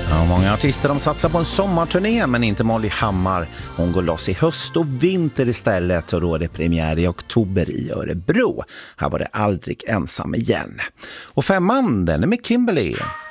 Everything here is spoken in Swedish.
Ja, många artister de satsar på en sommarturné, men inte Molly Hammar. Hon går loss i höst och vinter istället, och då är det premiär i oktober i Örebro. Här var det Aldrig ensam igen. Och femman, den är med Kimberly.